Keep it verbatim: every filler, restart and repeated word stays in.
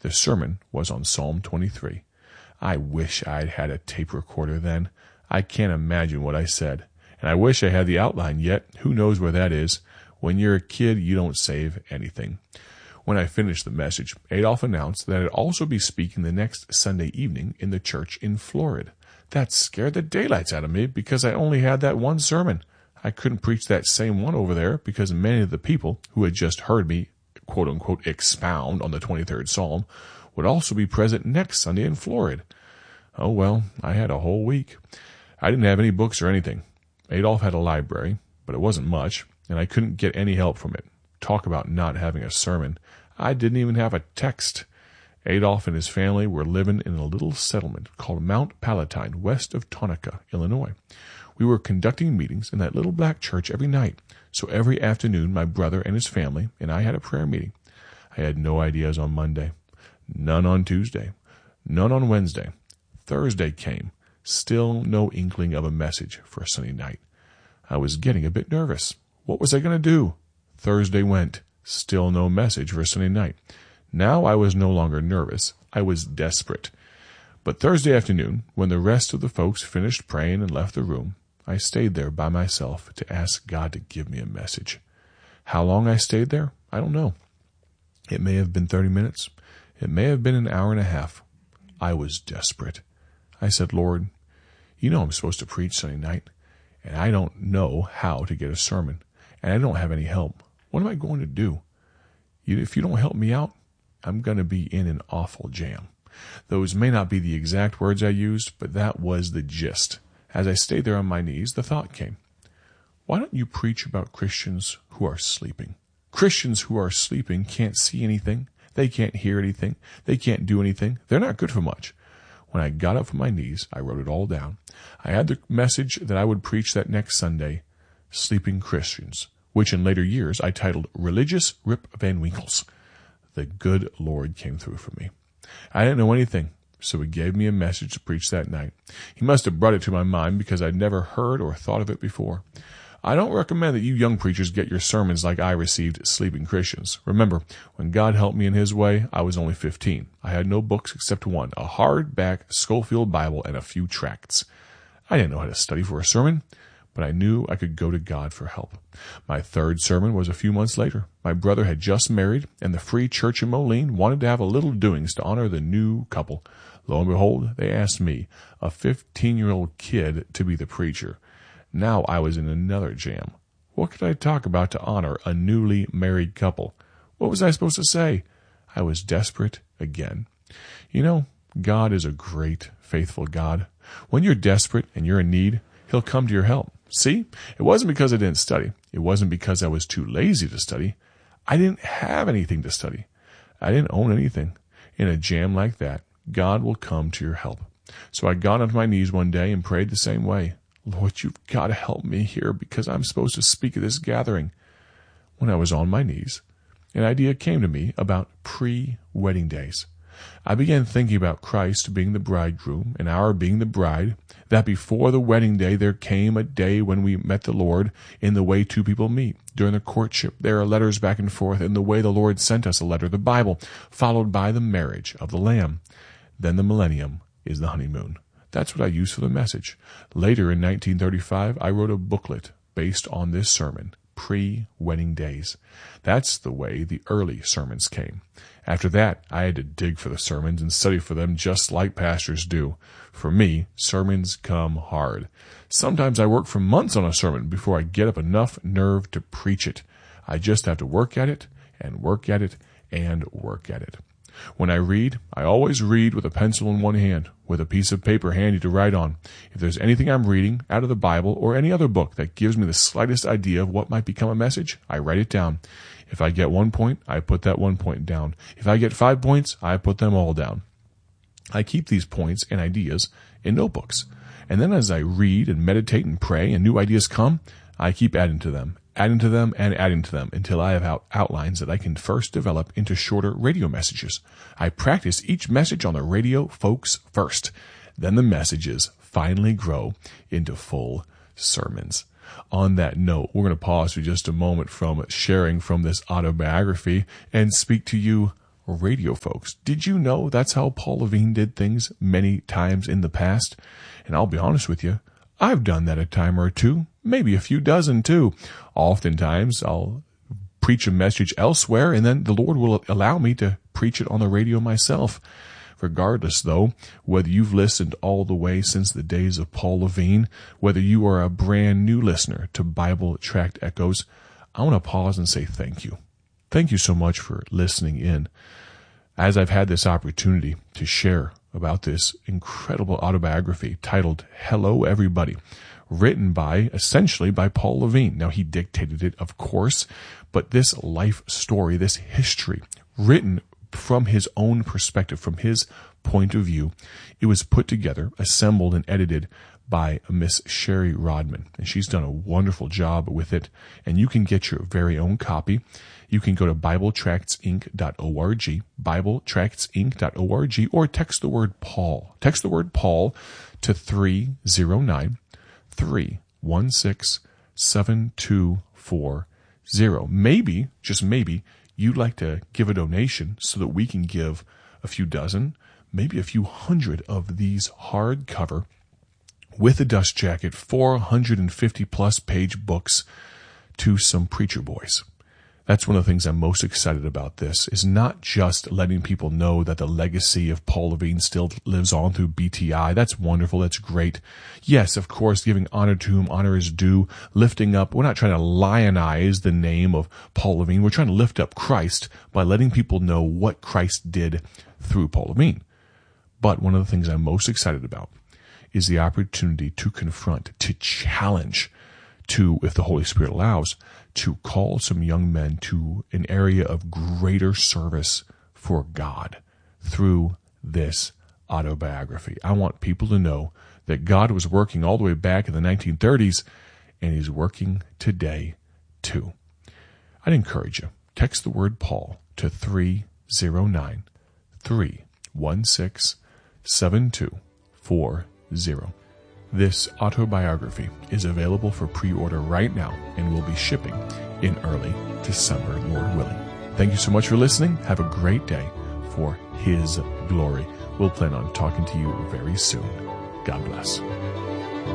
The sermon was on Psalm twenty-three. I wish I'd had a tape recorder then. I can't imagine what I said. And I wish I had the outline yet. Who knows where that is? When you're a kid, you don't save anything. When I finished the message, Adolf announced that I'd also be speaking the next Sunday evening in the church in Florida. That scared the daylights out of me because I only had that one sermon. I couldn't preach that same one over there because many of the people who had just heard me, quote-unquote, expound on the twenty-third Psalm would also be present next Sunday in Florida. Oh, well, I had a whole week. I didn't have any books or anything. Adolf had a library, but it wasn't much, and I couldn't get any help from it. Talk about not having a sermon. I didn't even have a text. Adolf and his family were living in a little settlement called Mount Palatine, west of Tonopah, Illinois. We were conducting meetings in that little black church every night, so every afternoon my brother and his family and I had a prayer meeting. I had no ideas on Monday, none on Tuesday, none on Wednesday. Thursday came, still no inkling of a message for a Sunday night. I was getting a bit nervous. What was I going to do? Thursday went, still no message for Sunday night. Now I was no longer nervous. I was desperate. But Thursday afternoon, when the rest of the folks finished praying and left the room, I stayed there by myself to ask God to give me a message. How long I stayed there, I don't know. It may have been thirty minutes. It may have been an hour and a half. I was desperate. I said, Lord, you know I'm supposed to preach Sunday night, and I don't know how to get a sermon, and I don't have any help. What am I going to do? If you don't help me out, I'm going to be in an awful jam. Those may not be the exact words I used, but that was the gist. As I stayed there on my knees, the thought came, why don't you preach about Christians who are sleeping? Christians who are sleeping can't see anything. They can't hear anything. They can't do anything. They're not good for much. When I got up from my knees, I wrote it all down. I had the message that I would preach that next Sunday, Sleeping Christians, which in later years I titled Religious Rip Van Winkles. The good Lord came through for me. I didn't know anything, so he gave me a message to preach that night. He must have brought it to my mind because I'd never heard or thought of it before. I don't recommend that you young preachers get your sermons like I received Sleeping Christians. Remember, when God helped me in his way, I was only fifteen. I had no books except one, a hardback Schofield Bible and a few tracts. I didn't know how to study for a sermon, but I knew I could go to God for help. My third sermon was a few months later. My brother had just married, and the Free Church in Moline wanted to have a little doings to honor the new couple. Lo and behold, they asked me, a fifteen-year-old kid, to be the preacher. Now I was in another jam. What could I talk about to honor a newly married couple? What was I supposed to say? I was desperate again. You know, God is a great, faithful God. When you're desperate and you're in need, he'll come to your help. See, it wasn't because I didn't study. It wasn't because I was too lazy to study. I didn't have anything to study. I didn't own anything. In a jam like that, God will come to your help. So I got on my knees one day and prayed the same way. Lord, you've got to help me here because I'm supposed to speak at this gathering. When I was on my knees, an idea came to me about pre-wedding days. I began thinking about Christ being the bridegroom and our being the bride, that before the wedding day there came a day when we met the Lord in the way two people meet. During the courtship, there are letters back and forth in the way the Lord sent us a letter, the Bible, followed by the marriage of the Lamb. Then the millennium is the honeymoon. That's what I used for the message. Later in nineteen thirty-five, I wrote a booklet based on this sermon, Pre-Wedding Days. That's the way the early sermons came. After that, I had to dig for the sermons and study for them just like pastors do. For me, sermons come hard. Sometimes I work for months on a sermon before I get up enough nerve to preach it. I just have to work at it and work at it and work at it. When I read, I always read with a pencil in one hand, with a piece of paper handy to write on. If there's anything I'm reading out of the Bible or any other book that gives me the slightest idea of what might become a message, I write it down. If I get one point, I put that one point down. If I get five points, I put them all down. I keep these points and ideas in notebooks. And then as I read and meditate and pray and new ideas come, I keep adding to them, adding to them, and adding to them until I have out- outlines that I can first develop into shorter radio messages. I practice each message on the radio folks first. Then the messages finally grow into full sermons. On that note, we're going to pause for just a moment from sharing from this autobiography and speak to you radio folks. Did you know that's how Paul Levine did things many times in the past? And I'll be honest with you, I've done that a time or two, maybe a few dozen too. Oftentimes I'll preach a message elsewhere and then the Lord will allow me to preach it on the radio myself. Regardless, though, whether you've listened all the way since the days of Paul Levine, whether you are a brand new listener to Bible Tract Echoes, I want to pause and say thank you. Thank you so much for listening in. As I've had this opportunity to share about this incredible autobiography titled Hello Everybody, written by, essentially by Paul Levine. Now, he dictated it, of course, but this life story, this history, written from his own perspective, from his point of view, it was put together, assembled, and edited by Miss Sherry Rodman. And she's done a wonderful job with it. And you can get your very own copy. You can go to Bible Tracts Inc dot org, Bible Tracts Inc dot org, or text the word Paul. Text the word Paul to three zero nine, three one six, seven two four zero. Maybe, just maybe, you'd like to give a donation so that we can give a few dozen, maybe a few hundred of these hardcover with a dust jacket, four hundred fifty plus page books to some preacher boys. That's one of the things I'm most excited about this, is not just letting people know that the legacy of Paul Levine still lives on through B T I. That's wonderful. That's great. Yes, of course, giving honor to whom honor is due, lifting up. We're not trying to lionize the name of Paul Levine. We're trying to lift up Christ by letting people know what Christ did through Paul Levine. But one of the things I'm most excited about is the opportunity to confront, to challenge, to, if the Holy Spirit allows, to call some young men to an area of greater service for God through this autobiography. I want people to know that God was working all the way back in the nineteen thirties, and he's working today too. I'd encourage you, text the word Paul to three zero nine, three one six, seven two four zero. This autobiography is available for pre-order right now and will be shipping in early December, Lord willing. Thank you so much for listening. Have a great day for His glory. We'll plan on talking to you very soon. God bless.